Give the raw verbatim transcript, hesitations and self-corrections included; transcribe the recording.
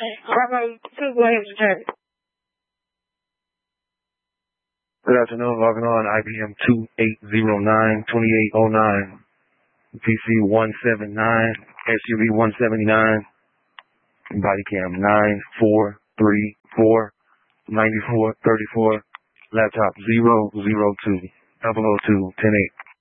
Bravo two, go ahead and check. Good afternoon, logging on I B M two eight zero nine, two eight zero nine, P C one seven nine, S U V one seventy-nine, body cam nine four three four, nine four three four, laptop zero zero two, double oh two, ten eight.